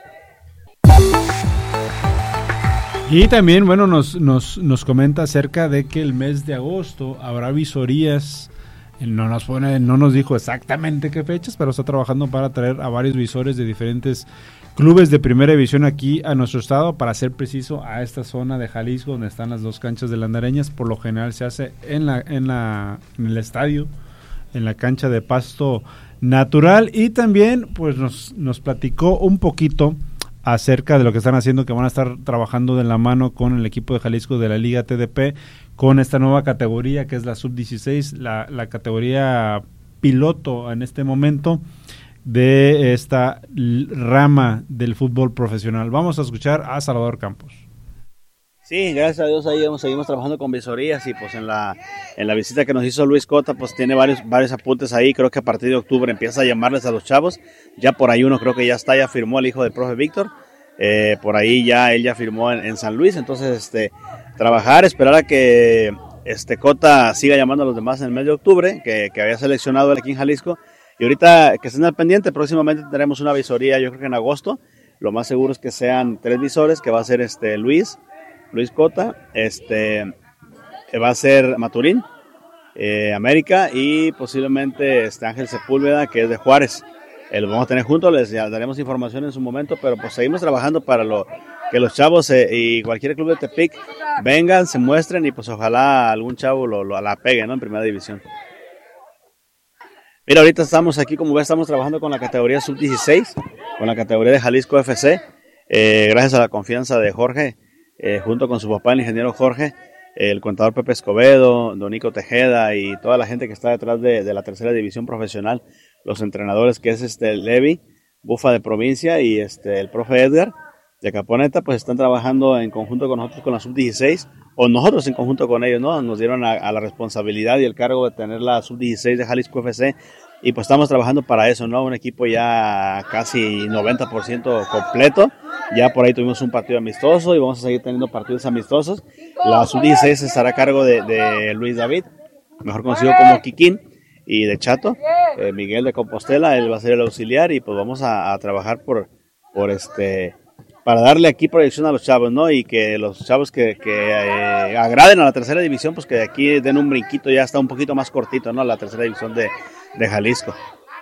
[SPEAKER 2] Y también, bueno, nos, nos, nos comenta acerca de que el mes de agosto habrá visorías. No nos pone, no nos dijo exactamente qué fechas, pero está trabajando para traer a varios visores de diferentes clubes de primera división aquí a nuestro estado, para ser preciso, a esta zona de Jalisco donde están las dos canchas de Landareñas. Por lo general se hace en la, en la, en el estadio, en la cancha de pasto natural. Y también pues nos, nos platicó un poquito acerca de lo que están haciendo, que van a estar trabajando de la mano con el equipo de Jalisco de la Liga T D P, con esta nueva categoría que es la sub dieciséis, la, la categoría piloto en este momento de esta rama del fútbol profesional. Vamos a escuchar a Salvador Campos.
[SPEAKER 14] Sí, gracias a Dios ahí seguimos trabajando con visorías y pues en la en la visita que nos hizo Luis Cota pues tiene varios varios apuntes ahí. Creo que a partir de octubre empieza a llamarles a los chavos, ya por ahí uno creo que ya está, ya firmó el hijo del profe Víctor, eh, por ahí ya él ya firmó en, en San Luis, entonces este trabajar, esperar a que este Cota siga llamando a los demás en el mes de octubre, que, que había seleccionado aquí en Jalisco, y ahorita que estén al pendiente, próximamente tendremos una visoría, yo creo que en agosto, lo más seguro es que sean tres visores, que va a ser este Luis, Luis Cota, este va a ser Maturín, eh, América y posiblemente este Ángel Sepúlveda, que es de Juárez. Eh, lo vamos a tener juntos, les ya daremos información en su momento, pero pues seguimos trabajando para lo que los chavos eh, y cualquier club de Tepic vengan, se muestren y pues ojalá algún chavo lo, lo la pegue, ¿no? En primera división. Mira, ahorita estamos aquí, como ves, estamos trabajando con la categoría sub dieciséis, con la categoría de Jalisco F C, eh, gracias a la confianza de Jorge, eh, junto con su papá, el ingeniero Jorge, el contador Pepe Escobedo, Don Nico Tejeda y toda la gente que está detrás de, de la tercera división profesional, los entrenadores que es este Levi, Bufa de provincia y este el profe Edgar de Caponeta, pues están trabajando en conjunto con nosotros con la sub dieciséis, o nosotros en conjunto con ellos, ¿no? Nos dieron a, a la responsabilidad y el cargo de tener la sub dieciséis de Jalisco F C y pues estamos trabajando para eso, ¿no? Un equipo ya casi noventa por ciento completo, ya por ahí tuvimos un partido amistoso y vamos a seguir teniendo partidos amistosos. La sub dieciséis estará a cargo de, de Luis David, mejor conocido como Kikín, y de Chato, eh, Miguel de Compostela, él va a ser el auxiliar y pues vamos a, a trabajar por, por este, para darle aquí proyección a los chavos, ¿no? Y que los chavos que, que eh, agraden a la tercera división, pues que de aquí den un brinquito, ya está un poquito más cortito, ¿no? La tercera división de, de Jalisco.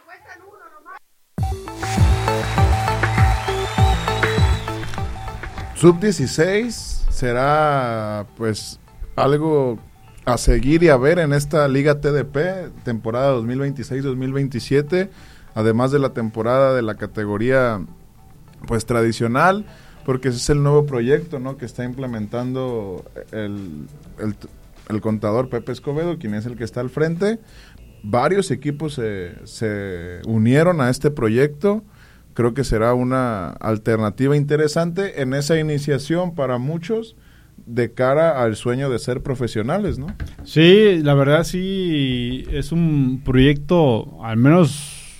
[SPEAKER 3] sub dieciséis será pues algo a seguir y a ver en esta Liga T D P, temporada dos mil veintiséis dos mil veintisiete, además de la temporada de la categoría pues tradicional, porque ese es el nuevo proyecto, ¿no? Que está implementando el, el, el contador Pepe Escobedo, quien es el que está al frente. Varios equipos se, se unieron a este proyecto. Creo que será una alternativa interesante en esa iniciación para muchos de cara al sueño de ser profesionales, ¿no?
[SPEAKER 2] Sí, la verdad sí es un proyecto al menos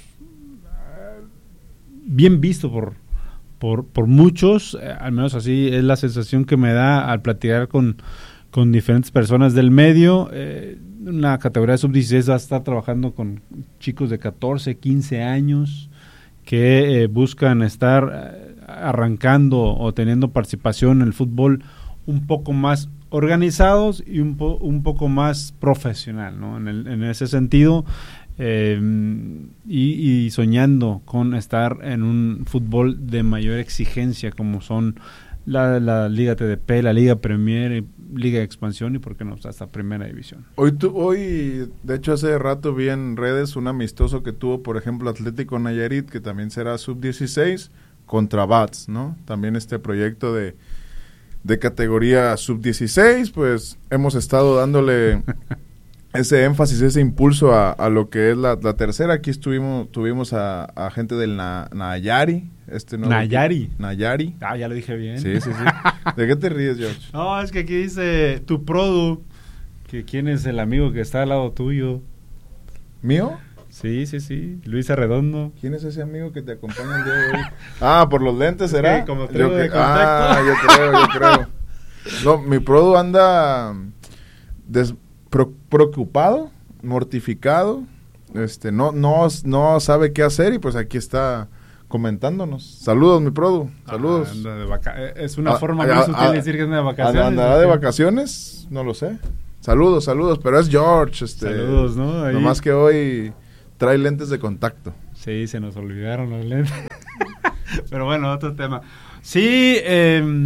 [SPEAKER 2] bien visto por por, por muchos, eh, al menos así es la sensación que me da al platicar con, con diferentes personas del medio. Eh, una categoría sub dieciséis va a estar trabajando con chicos de catorce, quince años que eh, buscan estar eh, arrancando o teniendo participación en el fútbol un poco más organizados y un, po, un poco más profesional, ¿no? En, el, en ese sentido, eh, y, y soñando con estar en un fútbol de mayor exigencia como son la, la Liga T D P, la Liga Premier, Liga de Expansión y por qué no hasta Primera División.
[SPEAKER 3] Hoy, tu, hoy, de hecho hace rato vi en redes un amistoso que tuvo, por ejemplo, Atlético Nayarit, que también será sub dieciséis, contra Bats, ¿no? También este proyecto de de categoría sub dieciséis, pues hemos estado dándole ese énfasis, ese impulso a, a lo que es la, la tercera. Aquí estuvimos, tuvimos a, a gente del Na, Nayari, este nuevo
[SPEAKER 2] Nayari.
[SPEAKER 3] Equipo. Nayari.
[SPEAKER 2] Ah, ya lo dije bien.
[SPEAKER 3] Sí, sí, sí. ¿De qué te ríes, George?
[SPEAKER 2] No, es que aquí dice tu produ, que quién es el amigo que está al lado tuyo.
[SPEAKER 3] ¿Mío?
[SPEAKER 2] Sí, sí, sí. Luis Arredondo.
[SPEAKER 3] ¿Quién es ese amigo que te acompaña el día de hoy? Ah, por los lentes, ¿será?
[SPEAKER 2] Sí, como
[SPEAKER 3] yo
[SPEAKER 2] tribu de
[SPEAKER 3] que, ah, yo creo, yo creo. No, mi produ anda des, pro, preocupado, mortificado, este, no, no, no sabe qué hacer y pues aquí está comentándonos. Saludos, mi produ, saludos.
[SPEAKER 2] Ah, anda de vaca es una
[SPEAKER 3] ah,
[SPEAKER 2] forma
[SPEAKER 3] ah,
[SPEAKER 2] muy sutil
[SPEAKER 3] ah,
[SPEAKER 2] de decir que anda de vacaciones.
[SPEAKER 3] ¿Andará de vacaciones? No lo sé. Saludos, saludos, pero es George. Este,
[SPEAKER 2] saludos, ¿no? Ahí.
[SPEAKER 3] Nomás que hoy trae lentes de contacto.
[SPEAKER 2] Sí, se nos olvidaron los lentes. Pero bueno, otro tema. Sí, eh,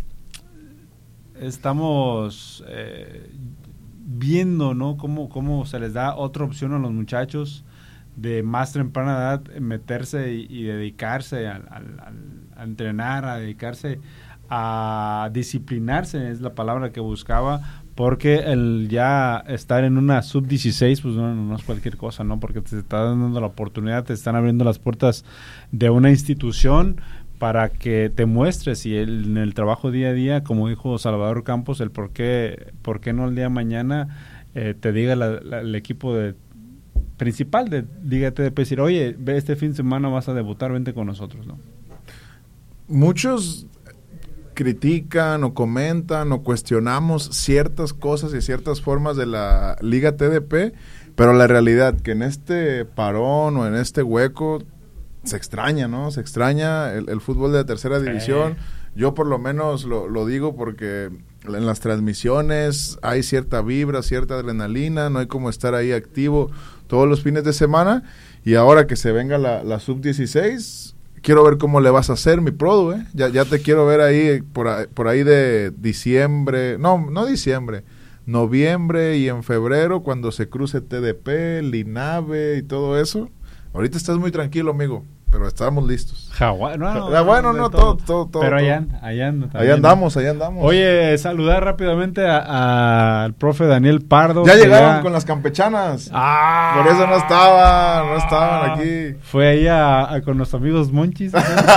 [SPEAKER 2] estamos eh, viendo, ¿no? Cómo, cómo se les da otra opción a los muchachos de más temprana edad meterse y, y dedicarse al, al, al, a entrenar, a dedicarse a disciplinarse, es la palabra que buscaba, porque el ya estar en una sub dieciséis pues no, no es cualquier cosa, ¿no? Porque te está dando la oportunidad, te están abriendo las puertas de una institución para que te muestres y el, en el trabajo día a día, como dijo Salvador Campos, el por qué, por qué no el día de mañana eh, te diga la, la, el equipo de principal de Liga T D P, decir, oye, ve este fin de semana vas a debutar, vente con nosotros, ¿no?
[SPEAKER 3] Muchos critican o comentan o cuestionamos ciertas cosas y ciertas formas de la Liga T D P, pero la realidad que en este parón o en este hueco se extraña, ¿no? Se extraña el, el fútbol de la tercera división. Eh. Yo por lo menos lo, lo digo porque en las transmisiones hay cierta vibra, cierta adrenalina, no hay como estar ahí activo todos los fines de semana, y ahora que se venga la, la sub dieciséis, quiero ver cómo le vas a hacer, mi produ, ¿eh? Ya, ya te quiero ver ahí por, ahí, por ahí de diciembre, no, no diciembre, noviembre y en febrero, cuando se cruce T D P, Linave y todo eso. Ahorita estás muy tranquilo, amigo, pero estábamos listos.
[SPEAKER 2] Hawái, no, no,
[SPEAKER 3] ah, bueno, no, todo, todo, todo.
[SPEAKER 2] Pero
[SPEAKER 3] todo.
[SPEAKER 2] allá, allá, anda,
[SPEAKER 3] allá andamos, allá andamos.
[SPEAKER 2] Oye, saludar rápidamente al profe Daniel Pardo.
[SPEAKER 3] Ya llegaron ya... con las campechanas.
[SPEAKER 2] Ah,
[SPEAKER 3] por eso no estaban, no estaban aquí.
[SPEAKER 2] Fue ahí a, a, con los amigos Monchis.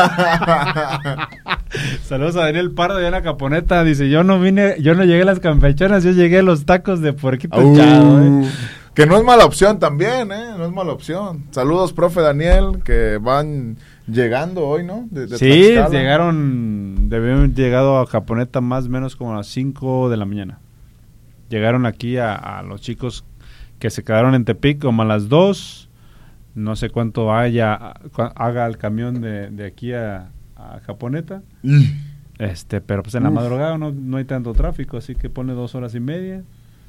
[SPEAKER 2] Saludos a Daniel Pardo allá en la Caponeta. Dice, yo no vine, yo no llegué a las campechanas, yo llegué a los tacos de puerquito uh. echado, eh.
[SPEAKER 3] Que no es mala opción también, ¿eh? No es mala opción. Saludos, profe Daniel, que van llegando hoy, ¿no? De, de
[SPEAKER 2] sí, Tlaxcala. Llegaron, debieron llegado a Caponeta más o menos como a las cinco de la mañana. Llegaron aquí a, a los chicos que se quedaron en Tepic como a las dos. No sé cuánto haya, haga el camión de, de aquí a, a Caponeta. Mm. Este, pero pues en Uf. la madrugada no, no hay tanto tráfico, así que pone dos horas y media.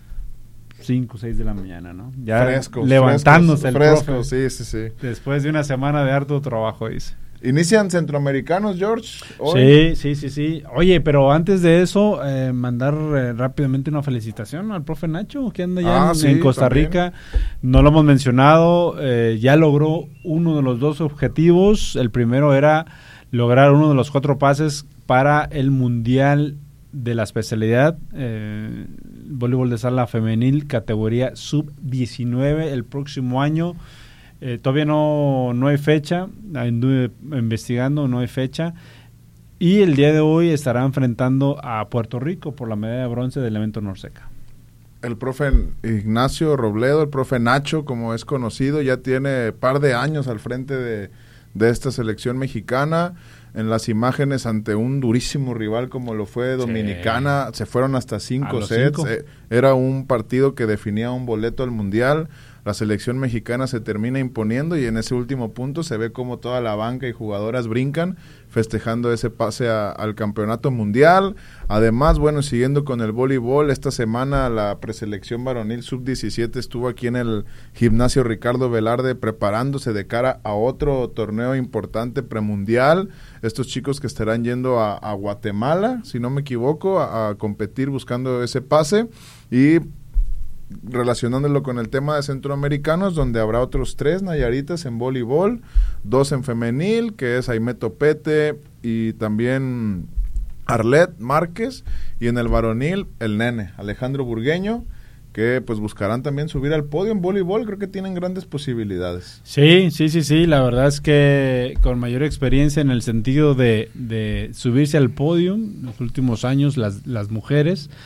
[SPEAKER 2] cinco, seis de la mañana, ¿no? Ya
[SPEAKER 3] frescos,
[SPEAKER 2] levantándose
[SPEAKER 3] frescos,
[SPEAKER 2] el
[SPEAKER 3] frescos,
[SPEAKER 2] profe.
[SPEAKER 3] Sí, sí, sí.
[SPEAKER 2] Después de una semana de harto trabajo, dice.
[SPEAKER 3] ¿Inician centroamericanos, George?
[SPEAKER 2] Hoy. Sí, sí, sí, sí. Oye, pero antes de eso, eh, mandar eh, rápidamente una felicitación al profe Nacho, que anda ya ah, en, sí, en Costa también. Rica. No lo hemos mencionado, eh, ya logró uno de los dos objetivos. El primero era lograr uno de los cuatro pases para el Mundial de la especialidad eh, voleibol de sala femenil categoría sub diecinueve el próximo año. Eh, todavía no, no hay fecha, anduve investigando, no hay fecha, y el día de hoy estará enfrentando a Puerto Rico por la medalla de bronce del evento Norseca.
[SPEAKER 3] El profe Ignacio Robledo, el profe Nacho, como es conocido, ya tiene par de años al frente de, de esta selección mexicana. En las imágenes ante un durísimo rival como lo fue Dominicana, sí. Se fueron hasta cinco sets. Cinco. Eh, era un partido que definía un boleto al Mundial. La selección mexicana se termina imponiendo y en ese último punto se ve como toda la banca y jugadoras brincan festejando ese pase a, al campeonato mundial. Además, bueno, siguiendo con el voleibol, esta semana la preselección varonil sub diecisiete estuvo aquí en el gimnasio Ricardo Velarde preparándose de cara a otro torneo importante premundial. Estos chicos que estarán yendo a, a Guatemala, si no me equivoco, a, a competir buscando ese pase, y relacionándolo con el tema de centroamericanos, donde habrá otros tres Nayaritas en voleibol, dos en femenil, que es Aimé Topete y también Arlet Márquez, y en el varonil el nene, Alejandro Burgueño, que pues buscarán también subir al podio en voleibol. Creo que tienen grandes posibilidades.
[SPEAKER 2] Sí, sí, sí, sí, la verdad es que con mayor experiencia en el sentido de, de subirse al podio en los últimos años las, las mujeres,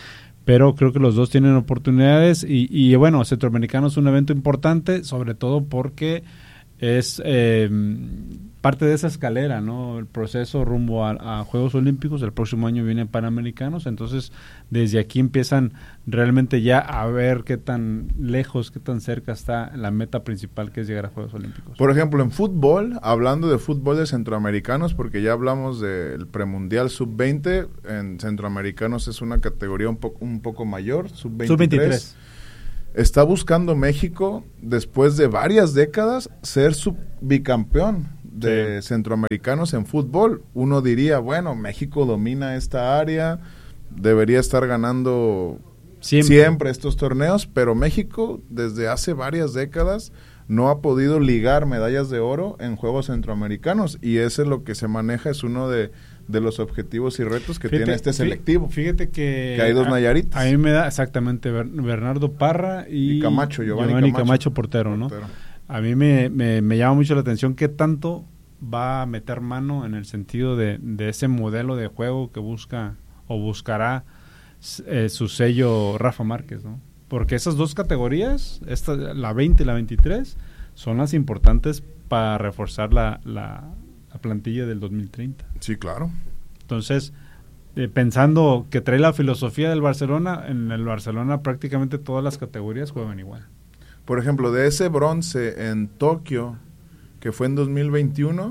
[SPEAKER 2] pero creo que los dos tienen oportunidades y, y bueno, Centroamericano es un evento importante, sobre todo porque es eh, parte de esa escalera, ¿no? El proceso rumbo a, a Juegos Olímpicos. El próximo año vienen Panamericanos, entonces desde aquí empiezan realmente ya a ver qué tan lejos, qué tan cerca está la meta principal, que es llegar a Juegos Olímpicos.
[SPEAKER 3] Por ejemplo, en fútbol, hablando de fútbol de centroamericanos, porque ya hablamos del premundial sub veinte, en centroamericanos es una categoría un, po- un poco mayor, sub veintitrés.
[SPEAKER 2] sub veintitrés.
[SPEAKER 3] Está buscando México, después de varias décadas, ser subbicampeón de sí. centroamericanos en fútbol. Uno diría, bueno, México domina esta área, debería estar ganando siempre. siempre estos torneos, pero México desde hace varias décadas no ha podido ligar medallas de oro en Juegos Centroamericanos, y ese es lo que se maneja, es uno de, de los objetivos y retos que
[SPEAKER 2] fíjate,
[SPEAKER 3] tiene este selectivo.
[SPEAKER 2] Fíjate que,
[SPEAKER 3] que hay dos Nayaritas.
[SPEAKER 2] A mí me da exactamente Bernardo Parra y,
[SPEAKER 3] y Camacho, Giovanni,
[SPEAKER 2] Giovanni
[SPEAKER 3] Camacho,
[SPEAKER 2] Camacho portero, ¿no? Portero. A mí me, me, me llama mucho la atención qué tanto va a meter mano en el sentido de, de ese modelo de juego que busca o buscará eh, su sello Rafa Márquez, ¿no? Porque esas dos categorías, esta, la veinte y la veintitrés, son las importantes para reforzar la, la, la plantilla del dos mil treinta.
[SPEAKER 3] Sí, claro.
[SPEAKER 2] Entonces, eh, pensando que trae la filosofía del Barcelona, en el Barcelona prácticamente todas las categorías juegan igual.
[SPEAKER 3] Por ejemplo, de ese bronce en Tokio, que fue en dos mil veintiuno,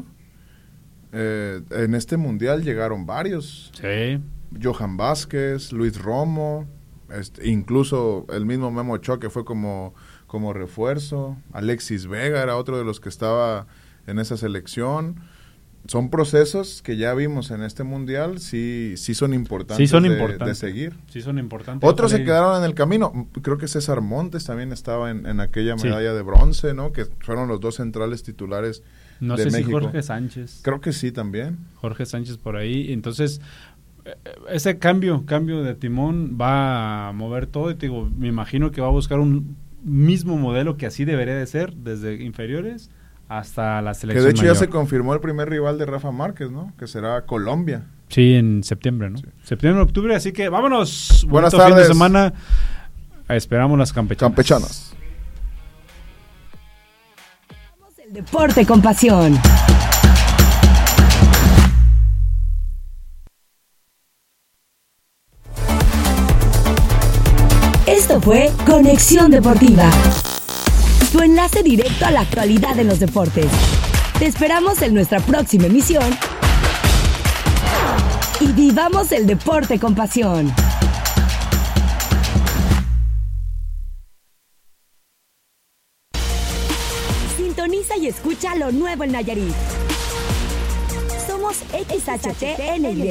[SPEAKER 3] eh, en este mundial llegaron varios.
[SPEAKER 2] Sí.
[SPEAKER 3] Johan Vázquez, Luis Romo, este, incluso el mismo Memo Ochoa, que fue como, como refuerzo. Alexis Vega era otro de los que estaba en esa selección. Son procesos que ya vimos en este mundial, sí, sí son importantes,
[SPEAKER 2] sí son
[SPEAKER 3] de,
[SPEAKER 2] importantes.
[SPEAKER 3] de seguir.
[SPEAKER 2] Sí son importantes.
[SPEAKER 3] Otros se quedaron en el camino. Creo que César Montes también estaba en, en aquella medalla sí. de bronce, ¿no? Que fueron los dos centrales titulares
[SPEAKER 2] no
[SPEAKER 3] de
[SPEAKER 2] sé
[SPEAKER 3] México.
[SPEAKER 2] Si Jorge Sánchez.
[SPEAKER 3] Creo que sí también.
[SPEAKER 2] Jorge Sánchez por ahí. Entonces, ese cambio, cambio de timón va a mover todo. Y te digo, me imagino que va a buscar un mismo modelo que así debería de ser, desde inferiores hasta la selección
[SPEAKER 3] Que de hecho
[SPEAKER 2] mayor.
[SPEAKER 3] Ya se confirmó el primer rival de Rafa Márquez, ¿no? Que será Colombia.
[SPEAKER 2] Sí, en septiembre, ¿no? Sí. Septiembre, octubre, así que vámonos.
[SPEAKER 3] Buenas
[SPEAKER 2] Bonito
[SPEAKER 3] tardes.
[SPEAKER 2] Fin de semana. Esperamos las campechanas.
[SPEAKER 3] Campechanas.
[SPEAKER 4] El deporte con pasión. Esto fue Conexión Deportiva, tu enlace directo a la actualidad de los deportes. Te esperamos en nuestra próxima emisión y vivamos el deporte con pasión. Sintoniza y escucha lo nuevo en Nayarit. Somos X H T N Y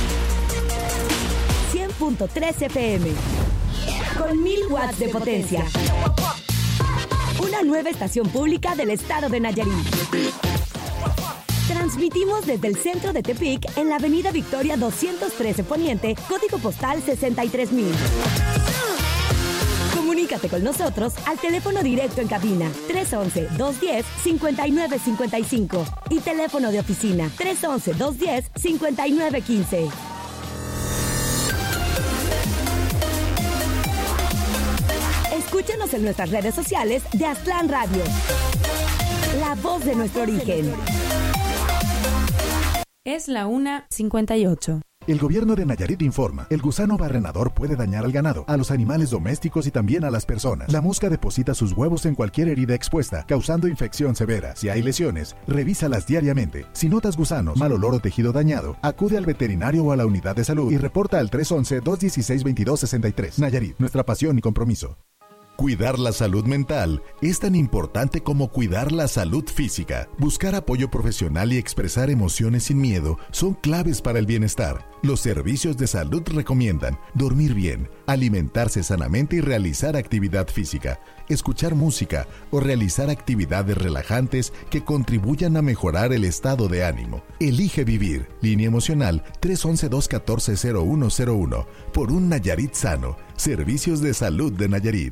[SPEAKER 4] cien punto tres F M con mil watts de potencia. Una nueva estación pública del estado de Nayarit. Transmitimos desde el centro de Tepic en la avenida Victoria doscientos trece Poniente, código postal sesenta y tres mil. Comunícate con nosotros al teléfono directo en cabina tres once, dos diez, cincuenta y nueve cincuenta y cinco y teléfono de oficina tres once, dos diez, cincuenta y nueve quince. Escúchanos en nuestras redes sociales de Aztlán Radio, la voz de nuestro origen.
[SPEAKER 5] Es la una cincuenta y ocho.
[SPEAKER 9] El gobierno de Nayarit informa, el gusano barrenador puede dañar al ganado, a los animales domésticos y también a las personas. La mosca deposita sus huevos en cualquier herida expuesta, causando infección severa. Si hay lesiones, revísalas diariamente. Si notas gusanos, mal olor o tejido dañado, acude al veterinario o a la unidad de salud y reporta al tres once, dos dieciséis, veintidós sesenta y tres. Nayarit, nuestra pasión y compromiso. Cuidar la salud mental es tan importante como cuidar la salud física. Buscar apoyo profesional y expresar emociones sin miedo son claves para el bienestar. Los servicios de salud recomiendan dormir bien, alimentarse sanamente y realizar actividad física, escuchar música o realizar actividades relajantes que contribuyan a mejorar el estado de ánimo. Elige vivir. Línea emocional tres once, dos catorce, cero uno cero uno. Por un Nayarit sano. Servicios de salud de Nayarit.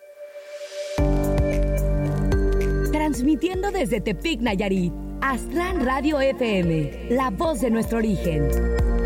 [SPEAKER 4] Transmitiendo desde Tepic, Nayarit, Aztlán Radio F M, la voz de nuestro origen.